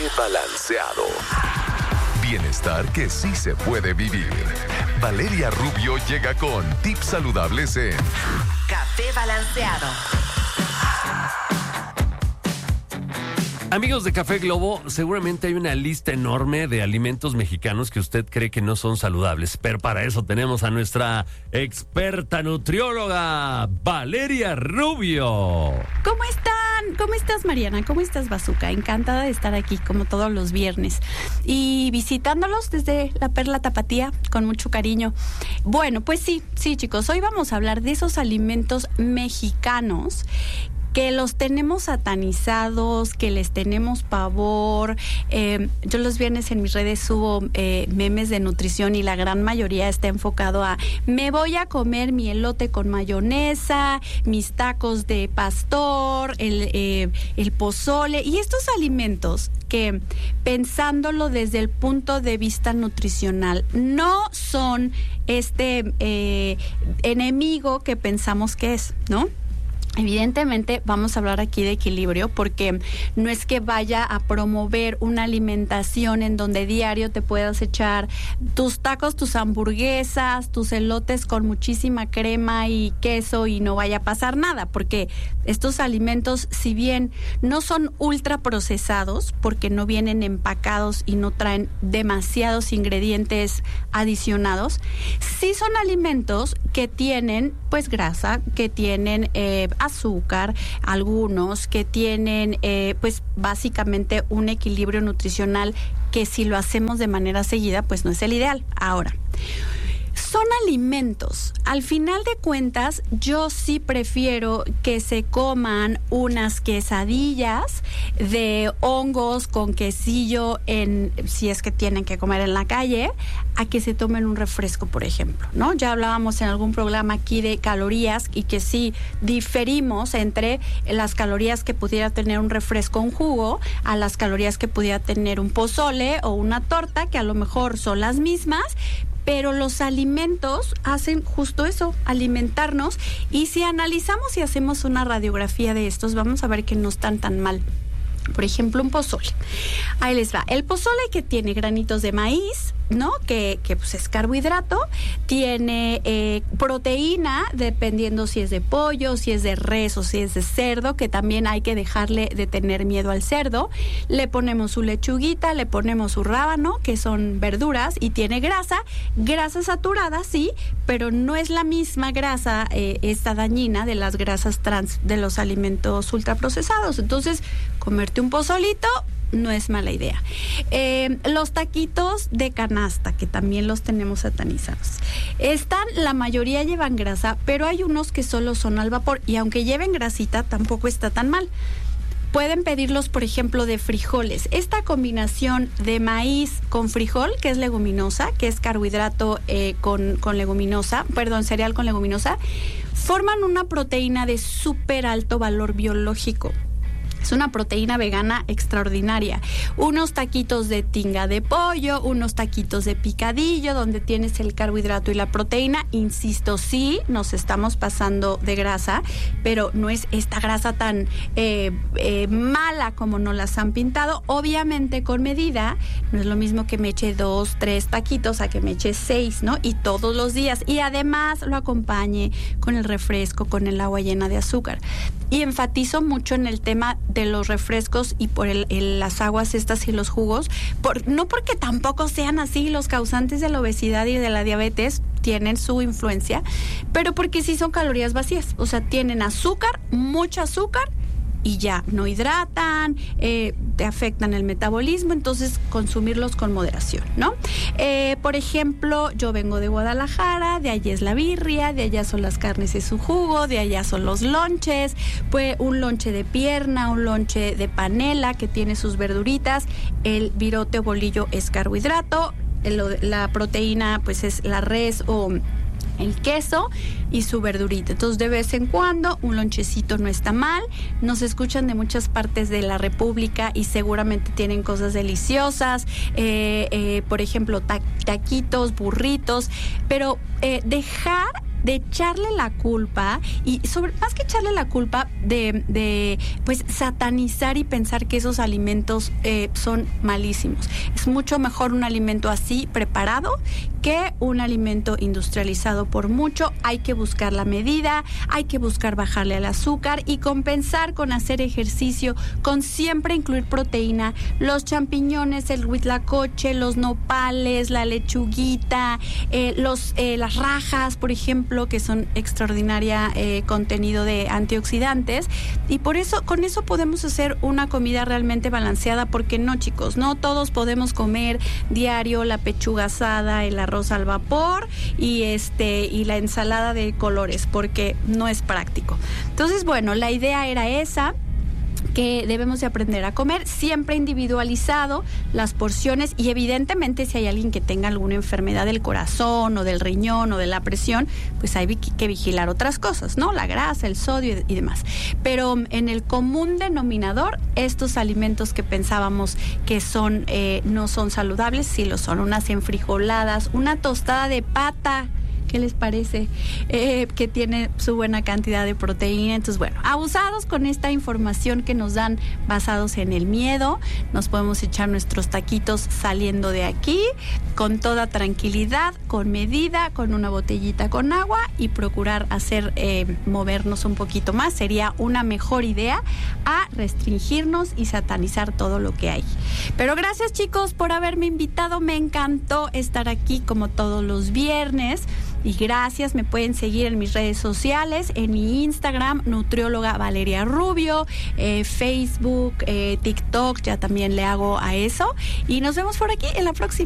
Balanceado. Bienestar que sí se puede vivir. Valeria Rubio llega con tips saludables en Café Balanceado. Amigos de Café Globo, seguramente hay una lista enorme de alimentos mexicanos que usted cree que no son saludables, pero para eso tenemos a nuestra experta nutrióloga, Valeria Rubio. ¿Cómo están? ¿Cómo estás, Mariana? ¿Cómo estás, Bazooka? Encantada de estar aquí como todos los viernes y visitándolos desde la Perla Tapatía con mucho cariño. Bueno, pues sí, chicos, hoy vamos a hablar de esos alimentos mexicanos que los tenemos satanizados, que les tenemos pavor. Yo los viernes en mis redes subo memes de nutrición y la gran mayoría está enfocado a me voy a comer mi elote con mayonesa, mis tacos de pastor, el pozole y estos alimentos que, pensándolo desde el punto de vista nutricional, no son este enemigo que pensamos que es, ¿no? Evidentemente vamos a hablar aquí de equilibrio porque no es que vaya a promover una alimentación en donde diario te puedas echar tus tacos, tus hamburguesas, tus elotes con muchísima crema y queso y no vaya a pasar nada, porque estos alimentos, si bien no son ultra procesados porque no vienen empacados y no traen demasiados ingredientes adicionados, sí son alimentos que tienen pues grasa, que tienen azúcar, algunos que tienen pues básicamente un equilibrio nutricional que si lo hacemos de manera seguida pues no es el ideal. Ahora, son alimentos. Al final de cuentas, yo sí prefiero que se coman unas quesadillas de hongos con quesillo si es que tienen que comer en la calle, a que se tomen un refresco, por ejemplo, ¿no? Ya hablábamos en algún programa aquí de calorías y que sí diferimos entre las calorías que pudiera tener un refresco, un jugo, a las calorías que pudiera tener un pozole o una torta, que a lo mejor son las mismas, pero los alimentos hacen justo eso, alimentarnos, y si analizamos y hacemos una radiografía de estos, vamos a ver que no están tan mal. Por ejemplo, un pozole. Ahí les va. El pozole que tiene granitos de maíz, ¿no? Que pues es carbohidrato, tiene proteína, dependiendo si es de pollo, si es de res o si es de cerdo, que también hay que dejarle de tener miedo al cerdo. Le ponemos su lechuguita, le ponemos su rábano, que son verduras, y tiene grasa saturada, sí, pero no es la misma grasa esta dañina de las grasas trans de los alimentos ultraprocesados. Entonces, comerte un pozolito no es mala idea. Los taquitos de canasta, que también los tenemos satanizados. La mayoría llevan grasa, pero hay unos que solo son al vapor, y aunque lleven grasita, tampoco está tan mal. Pueden pedirlos, por ejemplo, de frijoles. Esta combinación de maíz con frijol, que es leguminosa, que es carbohidrato con leguminosa, cereal con leguminosa, forman una proteína de súper alto valor biológico. Es una proteína vegana extraordinaria. Unos taquitos de tinga de pollo, unos taquitos de picadillo, donde tienes el carbohidrato y la proteína. Insisto, sí, nos estamos pasando de grasa, pero no es esta grasa tan mala como nos las han pintado. Obviamente con medida, no es lo mismo que me eche 2, 3 taquitos a que me eche 6, ¿no? Y todos los días. Y además lo acompañe con el refresco, con el agua llena de azúcar. Y enfatizo mucho en el tema de los refrescos y por las aguas estas y los jugos, no porque tampoco sean así los causantes de la obesidad y de la diabetes, tienen su influencia, pero porque sí son calorías vacías, o sea, tienen azúcar, mucho azúcar, y ya, no hidratan, te afectan el metabolismo, entonces consumirlos con moderación, ¿no? Por ejemplo, yo vengo de Guadalajara, de allá es la birria, de allá son las carnes y su jugo, de allá son los lonches, pues un lonche de pierna, un lonche de panela que tiene sus verduritas, el virote o bolillo es carbohidrato, la proteína pues es la res o el queso y su verdurita. Entonces, de vez en cuando, un lonchecito no está mal. Nos escuchan de muchas partes de la República y seguramente tienen cosas deliciosas. Por ejemplo, taquitos, burritos. Pero dejar de echarle la culpa y más que echarle la culpa de pues satanizar y pensar que esos alimentos son malísimos. Es mucho mejor un alimento así preparado que un alimento industrializado por mucho. Hay que buscar la medida, hay que buscar bajarle al azúcar y compensar con hacer ejercicio, con siempre incluir proteína, los champiñones, el huitlacoche, los nopales, la lechuguita, las rajas, por ejemplo, que son extraordinaria contenido de antioxidantes, y por eso, con eso podemos hacer una comida realmente balanceada, porque no, chicos, no todos podemos comer diario la pechuga asada, el arroz al vapor y la ensalada de colores, porque no es práctico. Entonces, bueno, la idea era esa, que debemos de aprender a comer siempre individualizado las porciones, y evidentemente si hay alguien que tenga alguna enfermedad del corazón o del riñón o de la presión, pues hay que vigilar otras cosas, ¿no? La grasa, el sodio y demás. Pero en el común denominador, estos alimentos que pensábamos que son no son saludables, sí lo son. Unas enfrijoladas, una tostada de pata, ¿qué les parece? Que tiene su buena cantidad de proteína. Entonces, bueno, abusados con esta información que nos dan basados en el miedo, nos podemos echar nuestros taquitos saliendo de aquí con toda tranquilidad, con medida, con una botellita con agua, y procurar hacer movernos un poquito más. Sería una mejor idea a restringirnos y satanizar todo lo que hay. Pero gracias, chicos, por haberme invitado. Me encantó estar aquí como todos los viernes. Y gracias, me pueden seguir en mis redes sociales, en mi Instagram, nutrióloga Valeria Rubio, Facebook, TikTok, ya también le hago a eso. Y nos vemos por aquí en la próxima.